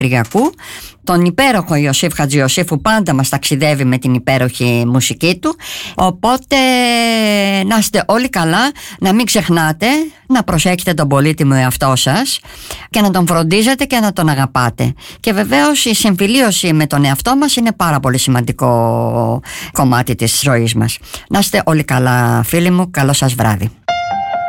Κυριακού, τον υπέροχο Ιωσήφ Χατζιωσήφ, που πάντα μας ταξιδεύει με την υπέροχη μουσική του. Οπότε να είστε όλοι καλά, να μην ξεχνάτε να προσέχετε τον πολύτιμο εαυτό σας και να τον φροντίζετε και να τον αγαπάτε. Και βεβαίως η συμφιλίωση με τον εαυτό μας είναι πάρα πολύ σημαντικό κομμάτι της ζωής μας. Να είστε όλοι καλά, φίλοι μου, καλό σας βράδυ.